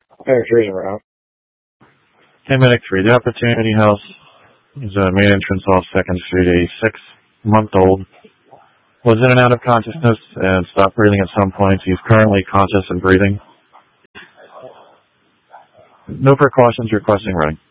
Eric Reading route. Hey, Medic 3, the Opportunity House is a main entrance off 2nd Street, a 6-month-old. Was in and out of consciousness and stopped breathing at some points. He's currently conscious and breathing. No precautions requesting running.